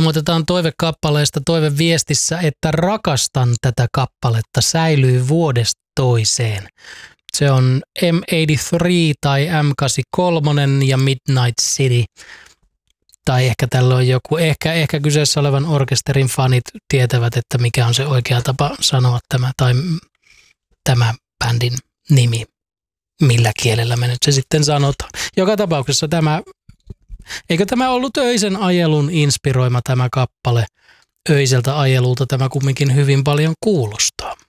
ilmoitetaan toivekappaleesta toiveviestissä, että rakastan tätä kappaletta, säilyy vuodesta toiseen. Se on M83 tai M83 ja Midnight City. Tai ehkä tällä on joku, ehkä kyseessä olevan orkesterin fanit tietävät, että mikä on se oikea tapa sanoa tämä tai tämä bändin nimi. Millä kielellä me nyt se sitten sanotaan. Joka tapauksessa eikö tämä ollut Öisen ajelun inspiroima tämä kappale? Öiseltä ajelulta tämä kumminkin hyvin paljon kuulostaa.